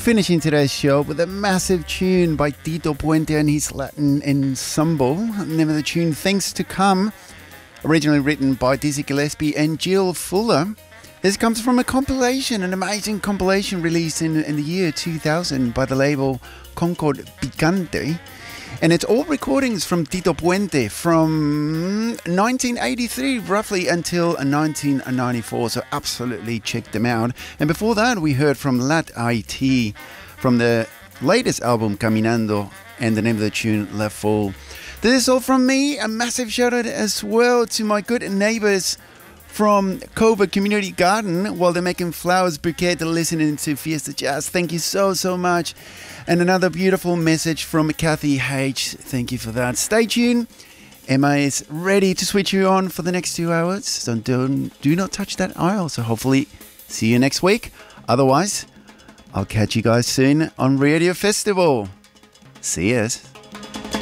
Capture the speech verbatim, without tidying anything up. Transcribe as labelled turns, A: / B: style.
A: Finishing today's show with a massive tune by Tito Puente and his Latin Ensemble. The name of the tune, Things to Come, originally written by Dizzy Gillespie and Jill Fuller. This comes from a compilation, an amazing compilation released in, in the year two thousand by the label Concord Picante. And it's all recordings from Tito Puente from nineteen eighty-three roughly until nineteen ninety-four. So absolutely check them out. And before that, we heard from Lat I T from the latest album Caminando, and the name of the tune, La Fool. This is all from me. A massive shout out as well to my good neighbors from Covert Community Garden while they're making flowers bouquet to listening to Fiesta Jazz. Thank you so, so much. And another beautiful message from Kathy H. Thank you for that. Stay tuned. Emma is ready to switch you on for the next two hours. So don't, do not touch that dial. So hopefully see you next week. Otherwise, I'll catch you guys soon on Radio Festival. See us.